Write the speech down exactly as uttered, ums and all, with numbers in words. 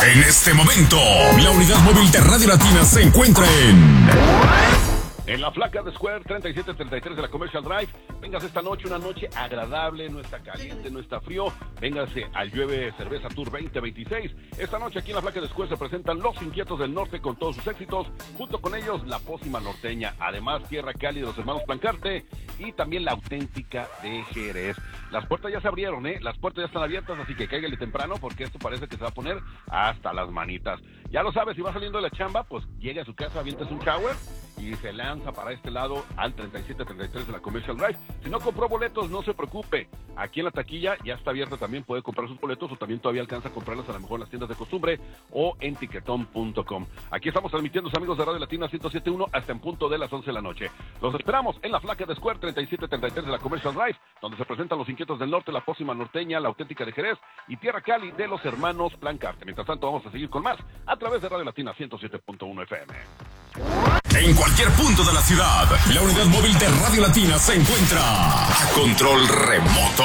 En este momento, la unidad móvil de Radio Latina se encuentra en... En la Flaca de Square treinta y siete treinta y tres de la Commercial Drive. Vengas esta noche, una noche agradable, no está caliente, no está frío. Véngase al Llueve Cerveza Tour veinte veintiséis. Esta noche aquí en la Flaca de Square se presentan Los Inquietos del Norte con todos sus éxitos. Junto con ellos, La Pócima Norteña. Además, Tierra Cali de los Hermanos Plancarte. Y también La Auténtica de Jerez. Las puertas ya se abrieron, ¿eh? Las puertas ya están abiertas, así que cáigale temprano porque esto parece que se va a poner hasta las manitas. Ya lo sabes, si va saliendo de la chamba, pues llegue a su casa, avientes un shower y se lanza para este lado al treinta y siete treinta y tres de la Commercial Drive. Si no compró boletos, no se preocupe. Aquí en la taquilla ya está abierta también, puede comprar sus boletos o también todavía alcanza a comprarlos a lo mejor en las tiendas de costumbre o en tiquetón punto com. Aquí estamos transmitiendo, amigos de Radio Latina ciento siete punto uno hasta en punto de las once de la noche. Los esperamos en la Flaca de Square treinta y siete treinta y tres de la Commercial Drive, donde se presentan Los Inquietos del Norte, La Pócima Norteña, La Auténtica de Jerez y Tierra Cali de los Hermanos Plancarte. Mientras tanto, vamos a seguir con más a través de Radio Latina ciento siete punto uno F M. En cualquier punto de la ciudad, la unidad móvil de Radio Latina se encuentra a control remoto.